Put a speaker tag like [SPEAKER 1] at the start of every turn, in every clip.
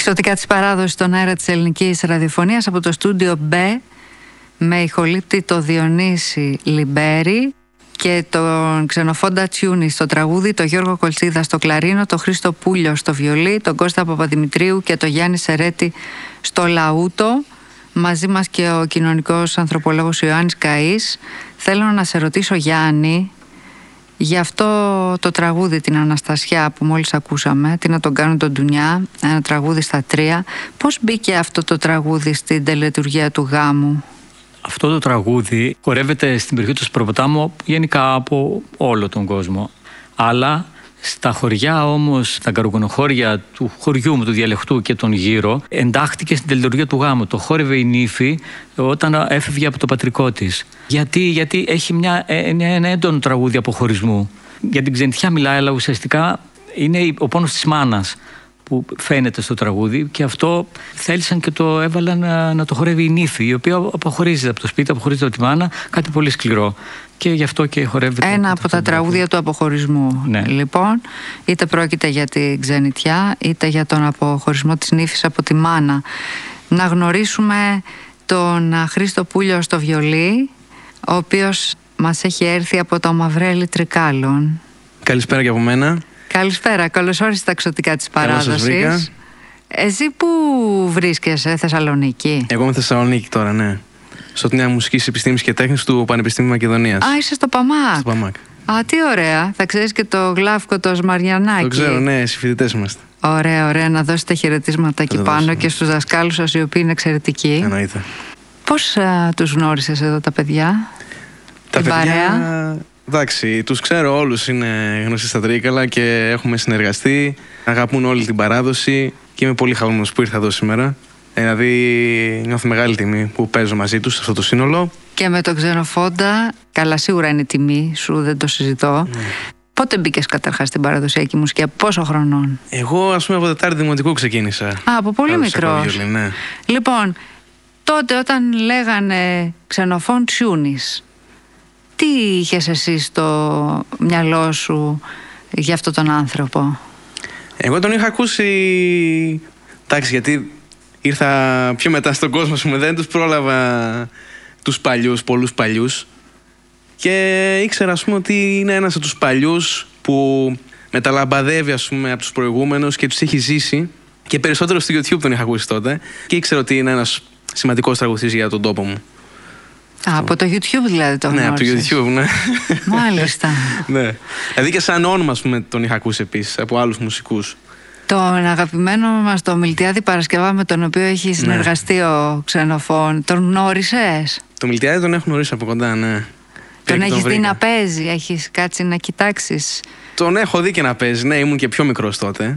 [SPEAKER 1] Εξωτικά της παράδοσης στον αέρα της ελληνικής ραδιοφωνίας από το στούντιο B, με ηχολήπτη το Διονύση Λιμπέρη και τον Ξενοφόντα Τσιούνη στο τραγούδι, τον Γιώργο Κολτσίδα στο κλαρίνο, τον Χρήστο Πούλιο στο βιολί, τον Κώστα Παπαδημητρίου και τον Γιάννη Σερέτη στο λαούτο. Μαζί μας και ο κοινωνικός ανθρωπολόγος Ιωάννης Καΐς. Θέλω να σε ρωτήσω, Γιάννη, για αυτό το τραγούδι, την Αναστασιά που μόλις ακούσαμε, τι να τον κάνουν τον Ντουνιά, ένα τραγούδι στα 3. Πώς μπήκε αυτό το τραγούδι στην τελετουργία του γάμου?
[SPEAKER 2] Αυτό το τραγούδι χορεύεται στην περιοχή του Σπυροποτάμου γενικά από όλο τον κόσμο. Αλλά στα χωριά όμως, τα καρογκονοχώρια του χωριού μου, του διαλεχτού και τον γύρω, εντάχθηκε στην τελετουργία του γάμου. Το χόρευε η νύφη όταν έφευγε από το πατρικό της. Γιατί έχει ένα έντονο τραγούδι αποχωρισμού. Για την ξενιτιά μιλάει, αλλά ουσιαστικά είναι ο πόνος της μάνας που φαίνεται στο τραγούδι, και αυτό θέλησαν και το έβαλαν να το χορεύει η νύφη, η οποία αποχωρίζεται από το σπίτι, αποχωρίζεται από τη μάνα, κάτι πολύ σκληρό. Και γι' αυτό και χορεύεται.
[SPEAKER 1] Ένα από τα τραγούδια του αποχωρισμού.
[SPEAKER 2] Ναι.
[SPEAKER 1] Λοιπόν, είτε πρόκειται για την ξενιτιά, είτε για τον αποχωρισμό της νύφης από τη μάνα. Να γνωρίσουμε τον Χρήστο Πούλιο στο βιολί, ο οποίος μας έχει έρθει από το Μαυρέλι Τρικάλων.
[SPEAKER 3] Καλησπέρα και από μένα.
[SPEAKER 1] Καλησπέρα, καλώς όρισες στα Εξωτικά της παράδοσης. Εσύ πού βρίσκεσαι, Θεσσαλονίκη?
[SPEAKER 3] Εγώ είμαι Θεσσαλονίκη τώρα, ναι. Στο Τμήμα Μουσικής Επιστήμης και Τέχνης του Πανεπιστήμιου Μακεδονίας.
[SPEAKER 1] Α, είσαι στο ΠΑΜΑΚ.
[SPEAKER 3] Στο ΠΑΜΑΚ.
[SPEAKER 1] Α, τι ωραία. Θα ξέρεις και το Γλάφκο το Σμαριανάκι.
[SPEAKER 3] Το ξέρω, ναι, συμφοιτητές είμαστε.
[SPEAKER 1] Ωραία, ωραία. Να δώσετε χαιρετίσματα εκεί πάνω και στους δασκάλους σας, οι οποίοι είναι εξαιρετικοί.
[SPEAKER 3] Εννοείται.
[SPEAKER 1] Πώς τους γνώρισες εδώ τα παιδιά?
[SPEAKER 3] Τα
[SPEAKER 1] την
[SPEAKER 3] παιδιά,
[SPEAKER 1] παρέα?
[SPEAKER 3] εντάξει, τους ξέρω όλους, είναι γνωστοί στα Τρίκαλα και έχουμε συνεργαστεί. Αγαπούν όλη την παράδοση και είμαι πολύ χαρούμενος που ήρθα εδώ σήμερα. Δηλαδή, νιώθω μεγάλη τιμή που παίζω μαζί τους σε αυτό το σύνολο.
[SPEAKER 1] Και με τον Ξενοφόντα, καλά, σίγουρα είναι τιμή σου, δεν το συζητώ. Πότε μπήκες καταρχάς στην παραδοσιακή μουσική, από πόσο χρονών?
[SPEAKER 3] Εγώ, ας πούμε, από Τετάρτη Δημοτικού ξεκίνησα.
[SPEAKER 1] Α, από πολύ μικρός.
[SPEAKER 3] Ναι.
[SPEAKER 1] Λοιπόν, τότε όταν λέγανε Ξενοφών Τσιούνης, τι είχες εσύ στο μυαλό σου για αυτόν τον άνθρωπο?
[SPEAKER 3] Εγώ τον είχα ακούσει, εντάξει, γιατί ήρθα πιο μετά στον κόσμο, ας πούμε, δεν τους πρόλαβα τους παλιούς, πολλούς παλιούς, και ήξερα, ας πούμε, ότι είναι ένας από τους παλιούς που μεταλαμπαδεύει, ας πούμε, από τους προηγούμενους και τους έχει ζήσει, και περισσότερο στο YouTube τον είχα ακούσει τότε, και ήξερα ότι είναι ένας σημαντικός τραγουδιστής για τον τόπο μου.
[SPEAKER 1] Α, από το YouTube δηλαδή το γνώρισες?
[SPEAKER 3] Ναι, από το YouTube, ναι.
[SPEAKER 1] Μάλιστα.
[SPEAKER 3] Ναι. Δηλαδή και σαν όνομα, ας πούμε, τον είχα ακούσει επίσης από άλλους μουσικούς.
[SPEAKER 1] Τον αγαπημένο μας το Μιλτιάδη Παρασκευά, με τον οποίο έχει συνεργαστεί ο Ξενοφών, τον γνώρισες?
[SPEAKER 3] Το Μιλτιάδη τον έχω γνωρίσει από κοντά, ναι.
[SPEAKER 1] Τον έχεις δει να παίζει, έχεις κάτσει να κοιτάξεις?
[SPEAKER 3] Τον έχω δει και να παίζει, ναι, ήμουν και πιο μικρός τότε.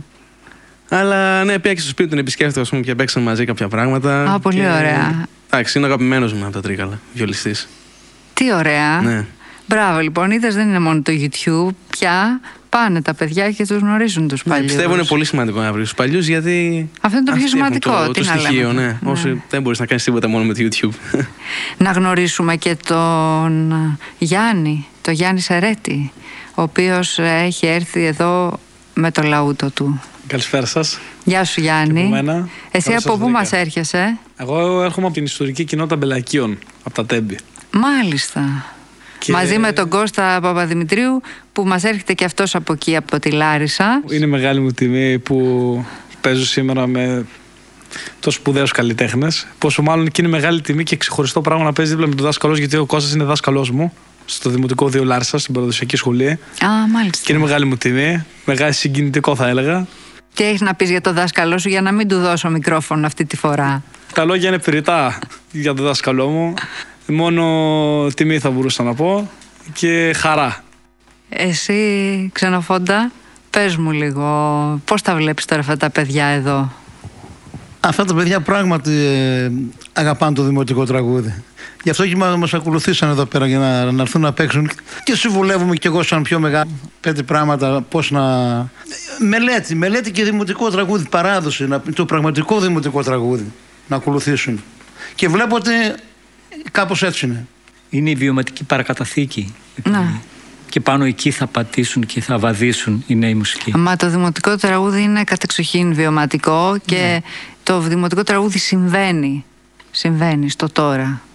[SPEAKER 3] Αλλά ναι, πήγα και στο σπίτι, τον επισκέφτηκα, ας πούμε, και παίξαν μαζί κάποια πράγματα.
[SPEAKER 1] Α, πολύ ωραία.
[SPEAKER 3] Εντάξει, είναι αγαπημένος μου από τα Τρίκαλα, βιολιστής.
[SPEAKER 1] Τι ωραία.
[SPEAKER 3] Ναι.
[SPEAKER 1] Μπράβο, λοιπόν, είδες, δεν είναι μόνο το YouTube. Πια πάνε τα παιδιά και τους γνωρίζουν τους παλιούς.
[SPEAKER 3] Πιστεύω είναι πολύ σημαντικό να βρει τους παλιούς, γιατί
[SPEAKER 1] αυτό είναι το πιο σημαντικό.
[SPEAKER 3] Το στοιχείο, ναι. Όσο δεν μπορείς να κάνεις τίποτα μόνο με το YouTube.
[SPEAKER 1] Να γνωρίσουμε και τον Γιάννη, τον Γιάννη Σερέτη, ο οποίος έχει έρθει εδώ με το λαούτο του.
[SPEAKER 4] Καλησπέρα σας.
[SPEAKER 1] Γεια σου, Γιάννη. Εσύ
[SPEAKER 4] καλώς
[SPEAKER 1] από πού μας έρχεσαι?
[SPEAKER 4] Εγώ έρχομαι από την ιστορική κοινότητα Μπελακίων, από τα Τέμπη.
[SPEAKER 1] Μάλιστα. Και μαζί με τον Κώστα Παπαδημητρίου, που μας έρχεται και αυτός από εκεί, από τη Λάρισα.
[SPEAKER 4] Είναι μεγάλη μου τιμή που παίζω σήμερα με τόσο σπουδαίους καλλιτέχνες. Πόσο μάλλον και είναι μεγάλη τιμή και ξεχωριστό πράγμα να παίζει δίπλα με τον δάσκαλός, γιατί ο Κώστας είναι δάσκαλός μου στο Δημοτικό Δίο Λάρισα, στην παραδοσιακή σχολή.
[SPEAKER 1] Α, μάλιστα.
[SPEAKER 4] Και είναι μεγάλη μου τιμή, μεγάλη συγκινητικό θα έλεγα.
[SPEAKER 1] Τι έχεις να πεις για τον δάσκαλό σου, για να μην του δώσω μικρόφωνο αυτή τη φορά?
[SPEAKER 4] Τα λόγια είναι περιττά για τον δάσκαλό μου. Μόνο τιμή θα μπορούσα να πω και χαρά.
[SPEAKER 1] Εσύ, Ξενοφόντα, πες μου λίγο, πώς τα βλέπεις τώρα αυτά τα παιδιά εδώ?
[SPEAKER 5] Αυτά τα παιδιά πράγματι αγαπάνε το δημοτικό τραγούδι. Γι' αυτό και μας ακολουθήσαν εδώ πέρα για να έρθουν να παίξουν. Και συμβουλεύουμε κι εγώ σαν πιο μεγάλο 5 πράγματα πώς να... Μελέτη και δημοτικό τραγούδι, παράδοση, το πραγματικό δημοτικό τραγούδι να ακολουθήσουν. Και βλέπω ότι κάπως έτσι είναι.
[SPEAKER 2] Είναι η βιωματική παρακαταθήκη.
[SPEAKER 1] Να.
[SPEAKER 2] και πάνω εκεί θα πατήσουν και θα βαδίσουν οι νέοι μουσικοί.
[SPEAKER 1] Μα το δημοτικό τραγούδι είναι κατεξοχήν βιωματικό και το δημοτικό τραγούδι συμβαίνει στο τώρα.